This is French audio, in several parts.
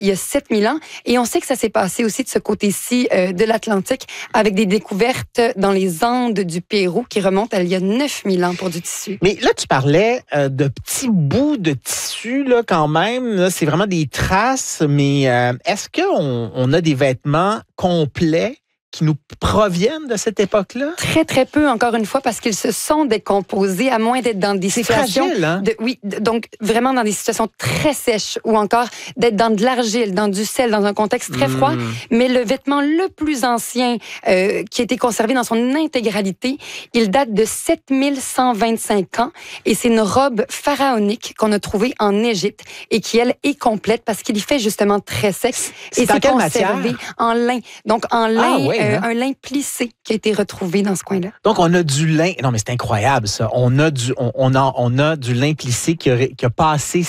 il y a 7000 ans. Et on sait que ça s'est passé aussi de ce côté-ci de l'Atlantique avec des découvertes dans les Andes du Pérou qui remontent à il y a 9000 ans pour du tissu. Mais là, tu parlais de petits bouts de tissu là, quand même. Là, c'est vraiment des traces, mais est-ce qu'on a des vêtements complets qui nous proviennent de cette époque-là? Très, très peu, encore une fois, parce qu'ils se sont décomposés, à moins d'être dans des situations... C'est fragile, hein? Donc vraiment dans des situations très sèches, ou encore d'être dans de l'argile, dans du sel, dans un contexte très froid. Mais le vêtement le plus ancien qui a été conservé dans son intégralité, il date de 7125 ans, et c'est une robe pharaonique qu'on a trouvée en Égypte, et qui, elle, est complète, parce qu'il y fait justement très sec. C'est en quelle matière? En lin. Donc, en lin... oui. Un lin plissé qui a été retrouvé dans ce coin-là. Donc, on a du lin. Non, mais c'est incroyable, ça. On a du lin plissé qui a passé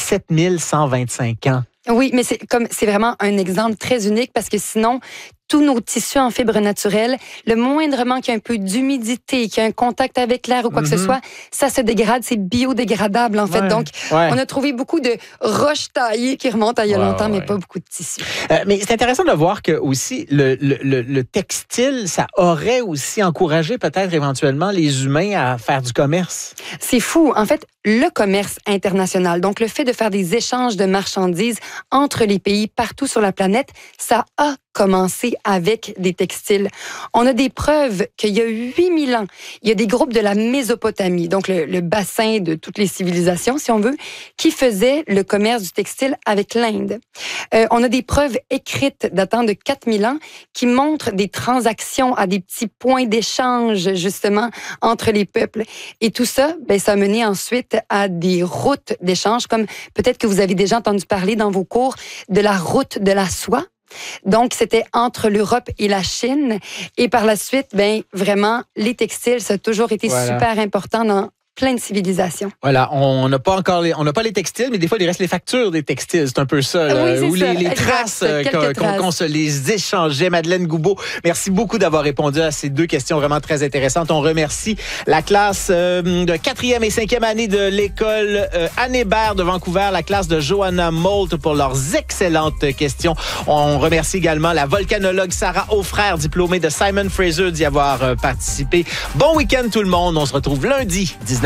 7125 ans. Oui, mais c'est vraiment un exemple très unique parce que sinon, tous nos tissus en fibres naturelles, le moindrement qu'il y a un peu d'humidité, qu'il y a un contact avec l'air ou quoi que ce soit, ça se dégrade, c'est biodégradable en fait. Donc, on a trouvé beaucoup de roches taillées qui remontent à il y a longtemps, mais pas beaucoup de tissus. Mais c'est intéressant de voir que aussi le textile, ça aurait aussi encouragé peut-être éventuellement les humains à faire du commerce. C'est fou. En fait, le commerce international, donc le fait de faire des échanges de marchandises entre les pays partout sur la planète, ça a commencé avec des textiles. On a des preuves qu'il y a 8000 ans, il y a des groupes de la Mésopotamie, donc le bassin de toutes les civilisations, si on veut, qui faisaient le commerce du textile avec l'Inde. On a des preuves écrites datant de 4000 ans qui montrent des transactions à des petits points d'échange, justement, entre les peuples. Et tout ça, ça a mené ensuite à des routes d'échange, comme peut-être que vous avez déjà entendu parler dans vos cours de la route de la soie. Donc, c'était entre l'Europe et la Chine. Et par la suite, vraiment, les textiles, ça a toujours été super important dans plein de civilisations. Voilà, on n'a pas les textiles, mais des fois, il reste les factures des textiles. C'est un peu ça, ou les traces qu'on se les échangeait. Madeleine Goubeau, merci beaucoup d'avoir répondu à ces deux questions vraiment très intéressantes. On remercie la classe de 4e et 5e année de l'école Anne Hébert de Vancouver, la classe de Johanna Moult pour leurs excellentes questions. On remercie également la volcanologue Sarah Aufrère, diplômée de Simon Fraser, d'y avoir participé. Bon week-end tout le monde. On se retrouve lundi, 19h.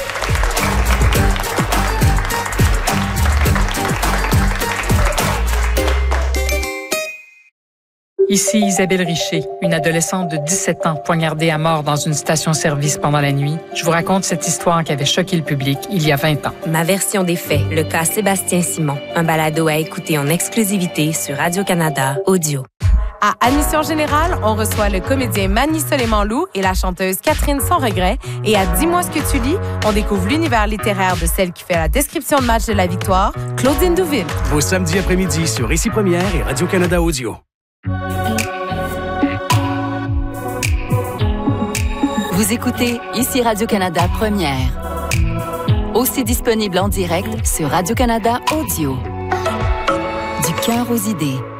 Ici Isabelle Richer, une adolescente de 17 ans poignardée à mort dans une station-service pendant la nuit. Je vous raconte cette histoire qui avait choqué le public il y a 20 ans. Ma version des faits, le cas Sébastien Simon. Un balado à écouter en exclusivité sur Radio-Canada Audio. À Admission Générale, on reçoit le comédien Manny Soleiman-Loup et la chanteuse Catherine Sans Regret. Et à Dis-moi ce que tu lis, on découvre l'univers littéraire de celle qui fait la description de match de la victoire, Claudine Douville. Vos samedis après-midi sur Ici Première et Radio-Canada Audio. Vous écoutez Ici Radio-Canada Première. Aussi disponible en direct sur Radio-Canada Audio. Du cœur aux idées.